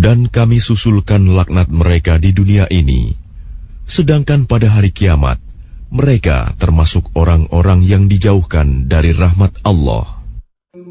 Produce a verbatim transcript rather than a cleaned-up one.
Dan kami susulkan laknat mereka di dunia ini, sedangkan pada hari kiamat mereka termasuk orang-orang yang dijauhkan dari rahmat Allah.